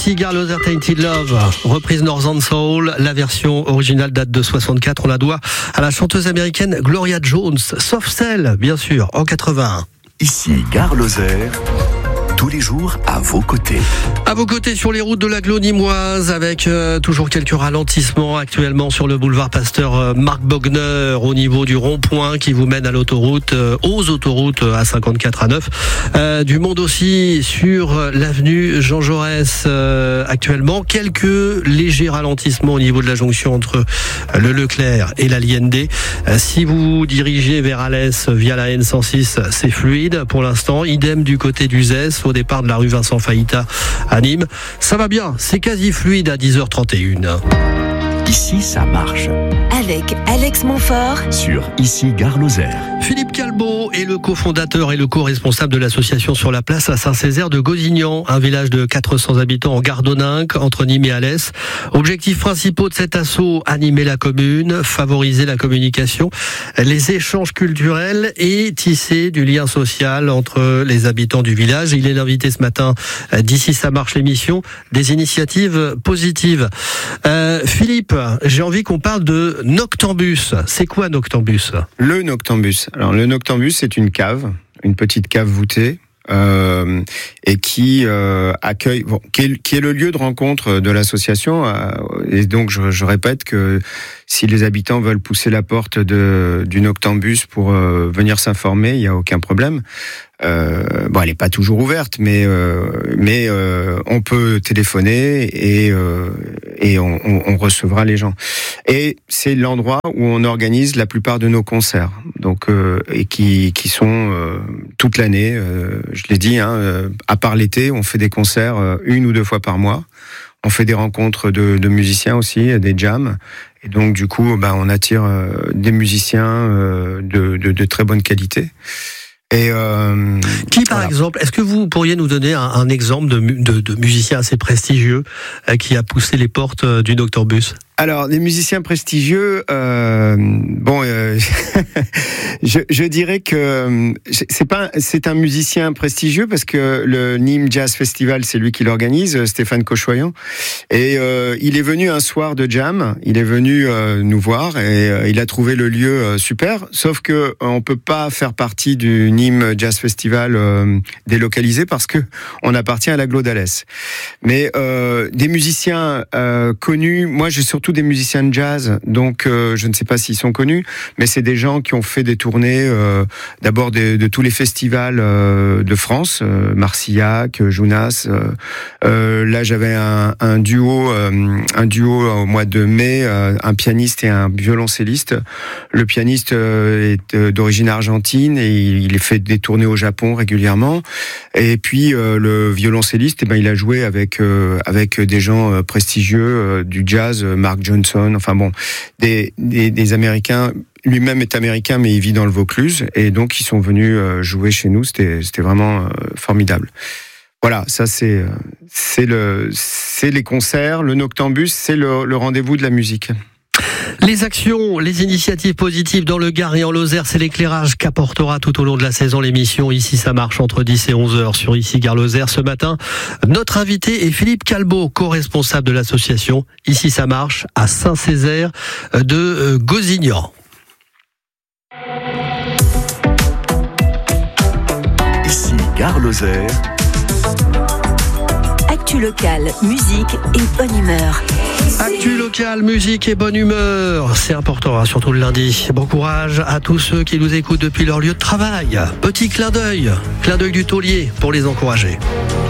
Cigar Loser Tainted Love, reprise Northern Soul. La version originale date de 64. On la doit à la chanteuse américaine Gloria Jones. Soft Cell, bien sûr, en 81. Ici Gare Lozère, tous les jours à vos côtés. À vos côtés sur les routes de l'Agglo nîmoise, avec toujours quelques ralentissements actuellement sur le boulevard Pasteur Marc Bogner au niveau du rond-point qui vous mène à l'autoroute, aux autoroutes A54 A9. Du monde aussi sur l'avenue Jean Jaurès actuellement. Quelques légers ralentissements au niveau de la jonction entre le Leclerc et la Liende. Si vous dirigez vers Alès via la N106, c'est fluide pour l'instant. Idem du côté du Zès, au départ de la rue Vincent Fahita à Nîmes. Ça va bien, c'est quasi fluide à 10h31. Ici, ça marche. Avec Alex Montfort Sur Ici Gare Lozère. Philippe Calbo est le cofondateur et le co-responsable de l'association Sur la Place à Saint-Césaire de Gozignan, un village de 400 habitants en Gardoninque, entre Nîmes et Alès. Objectifs principaux de cet assaut: animer la commune, favoriser la communication, les échanges culturels et tisser du lien social entre les habitants du village. Il est l'invité ce matin d'Ici ça marche, l'émission des initiatives positives. Philippe, j'ai envie qu'on parle de Noctambus. C'est quoi Noctambus ? Le Noctambus. Alors le Noctambus, c'est une cave, une petite cave voûtée. Et qui accueille, qui est le lieu de rencontre de l'association. Et donc je répète que si les habitants veulent pousser la porte du Noctambus pour venir s'informer, il n'y a aucun problème. Elle n'est pas toujours ouverte, mais on peut téléphoner et on recevra les gens. Et c'est l'endroit où on organise la plupart de nos concerts, donc et qui sont toute l'année. Je l'ai dit, à part l'été, on fait des concerts 1 ou 2 fois par mois. On fait des rencontres de musiciens aussi, des jams. Et donc du coup, on attire des musiciens de très bonne qualité. Et qui, par exemple, est-ce que vous pourriez nous donner un exemple de musicien assez prestigieux qui a poussé les portes du Noctambus ? Alors, les musiciens prestigieux, je dirais que c'est un musicien prestigieux parce que le Nîmes Jazz Festival, c'est lui qui l'organise, Stéphane Cochoyan. Et il est venu un soir de jam, il est venu nous voir et il a trouvé le lieu super. Sauf que on peut pas faire partie du Nîmes Jazz Festival délocalisé parce que on appartient à l'Agglo d'Alès. Mais des musiciens connus, moi j'ai surtout des musiciens de jazz, donc je ne sais pas s'ils sont connus, mais c'est des gens qui ont fait des tournées d'abord de tous les festivals de France, Marcillac, Jounas. Là j'avais un duo au mois de mai, un pianiste et un violoncelliste. Le pianiste est d'origine argentine et il fait des tournées au Japon régulièrement. Et puis le violoncelliste, il a joué avec des gens prestigieux du jazz, Mark Johnson, enfin bon, des Américains. Lui-même est américain, mais il vit dans le Vaucluse, et donc ils sont venus jouer chez nous. C'était vraiment formidable. Voilà, ça c'est les concerts, le Noctambus, c'est le rendez-vous de la musique. Les actions, les initiatives positives dans le Gard et en Lozère, c'est l'éclairage qu'apportera tout au long de la saison l'émission Ici ça marche entre 10 et 11h sur Ici Gare Lozère. Ce matin, notre invité est Philippe Calbo, co-responsable de l'association Ici ça marche à Saint-Césaire de Gozignan. Ici Gare Lozère. Actu locale, musique et bonne humeur. Actu locale, musique et bonne humeur, c'est important, surtout le lundi. Bon courage à tous ceux qui nous écoutent depuis leur lieu de travail. Petit clin d'œil du taulier pour les encourager.